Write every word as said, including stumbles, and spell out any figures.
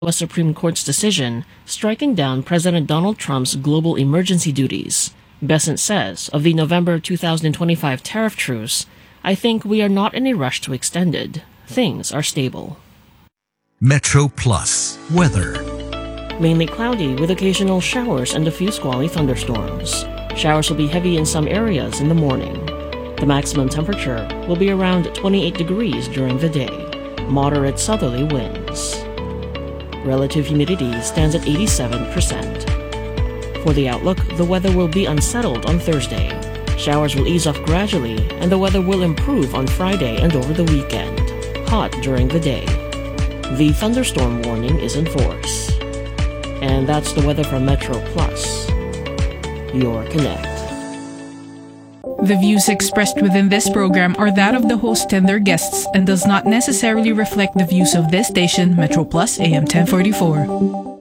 a Supreme Court's decision striking down President Donald Trump's global emergency duties. Bessent says of the November two thousand twenty-five tariff truce, "I think we are not in a rush to extend it. Things are stable." Metro Plus weather. Mainly cloudy with occasional showers and a few squally thunderstorms. Showers will be heavy in some areas in the morning. The maximum temperature will be around twenty-eight degrees during the day. Moderate southerly winds. Relative humidity stands at eighty-seven percent. For the outlook, the weather will be unsettled on Thursday. Showers will ease off gradually, and the weather will improve on Friday and over the weekend. Hot during the day. The thunderstorm warning is in force. And that's the weather from Metro Plus. Your Connect. The views expressed within this program are that of the host and their guests and does not necessarily reflect the views of this station, Metro Plus A M ten forty-four.